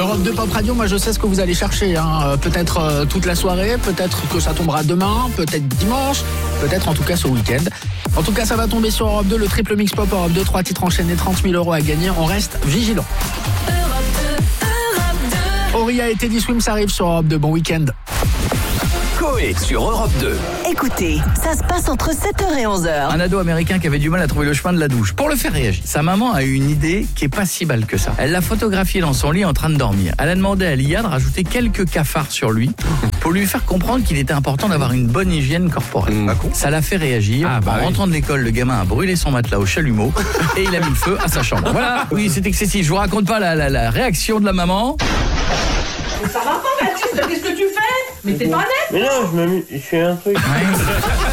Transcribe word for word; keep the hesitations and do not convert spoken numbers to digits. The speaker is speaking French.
Europe deux Pop Radio, moi je sais ce que vous allez chercher. Hein. Peut-être euh, toute la soirée, peut-être que ça tombera demain, peut-être dimanche, peut-être en tout cas ce week-end. En tout cas, ça va tomber sur Europe deux, le triple mix pop Europe deux, trois titres enchaînés, trente mille euros à gagner. On reste vigilant. Auria et Teddy Swims arrivent sur Europe deux. Bon week-end. Coé sur Europe deux. Écoutez, ça se passe entre sept heures et onze heures. Un ado américain qui avait du mal à trouver le chemin de la douche. Pour le faire réagir, sa maman a eu une idée qui est pas si balle que ça. Elle l'a photographié dans son lit en train de dormir. Elle a demandé à l'I A de rajouter quelques cafards sur lui pour lui faire comprendre qu'il était important d'avoir une bonne hygiène corporelle. Mmh. Ça l'a fait réagir. Ah, bah en oui. rentrant de l'école, le gamin a brûlé son matelas au chalumeau et il a mis le feu à sa chambre. Voilà, oui, c'est excessif. Je vous raconte pas la, la, la réaction de la maman. Ça va pas, Baptiste, qu'est-ce que tu fais? Mais t'es pas net. Mais non, je, me... je fais un truc. Ouais.